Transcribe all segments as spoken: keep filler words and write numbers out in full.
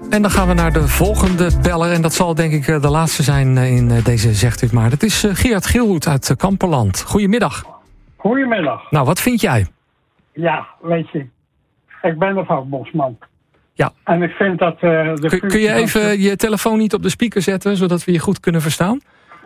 En dan gaan we naar de volgende beller. En dat zal denk ik de laatste zijn in deze Zegt u het maar. Dat is Gerard Geelhoed uit Kamperland. Goedemiddag. Goedemiddag. Nou, wat vind jij? Ja, weet je. Ik ben een vakbondsman. Ja. En ik vind dat... Uh, de kun, kun je even je telefoon niet op de speaker zetten, zodat we je goed kunnen verstaan?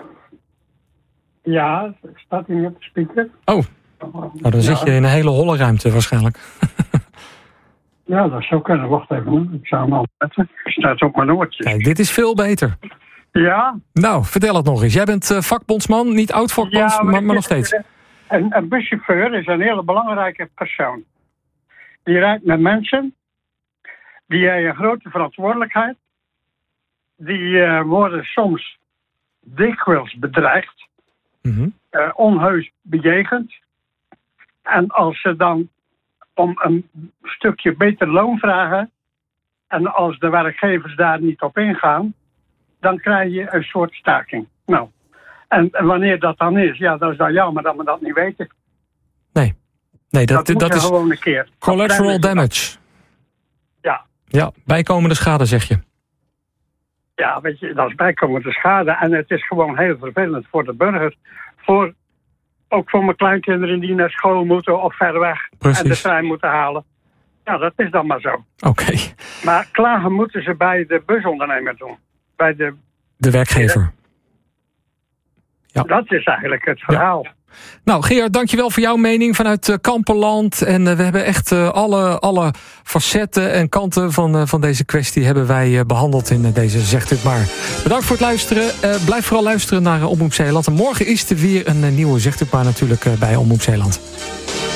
Ja, staat hij niet op de speaker. Oh, nou, dan zit je in een hele holle ruimte waarschijnlijk. Ja, dat zou kunnen. Wacht even. Ik zou hem al zetten. Staat op mijn oortjes. Kijk, dit is veel beter. Ja. Nou, vertel het nog eens. Jij bent uh, vakbondsman, niet oud-vakbondsman, ja, maar, maar nog steeds. Een, een buschauffeur is een hele belangrijke persoon. Die rijdt met mensen. Die hebben een grote verantwoordelijkheid. Die uh, worden soms dikwijls bedreigd. Mm-hmm. Uh, onheus bejegend. En als ze dan om een stukje beter loon vragen, en als de werkgevers daar niet op ingaan, dan krijg je een soort staking. Nou, en, en wanneer dat dan is, ja, dat is dan jammer dat we dat niet weten. Nee, nee dat, dat, dat, dat is gewoon een keer. Collateral damage. Ja. Ja, bijkomende schade zeg je. Ja, weet je, dat is bijkomende schade. En het is gewoon heel vervelend voor de burger. Voor, ook voor mijn kleinkinderen die naar school moeten of ver weg. Precies. En de trein moeten halen. Ja, dat is dan maar zo. Oké. Okay. Maar klagen moeten ze bij de busondernemer doen. Bij de... De werkgever. Ja. Dat is eigenlijk het verhaal. Ja. Nou, Gerard, dankjewel voor jouw mening vanuit uh, Kamperland. En uh, we hebben echt uh, alle, alle facetten en kanten van, uh, van deze kwestie hebben wij uh, behandeld in uh, deze Zegt het maar. Bedankt voor het luisteren. Uh, blijf vooral luisteren naar uh, Omroep Zeeland. En morgen is er weer een uh, nieuwe Zegt het maar natuurlijk uh, bij Omroep Zeeland.